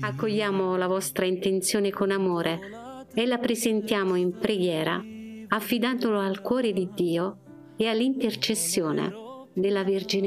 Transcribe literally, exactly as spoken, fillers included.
Accogliamo la vostra intenzione con amore e la presentiamo in preghiera, affidandolo al cuore di Dio e all'intercessione della Vergine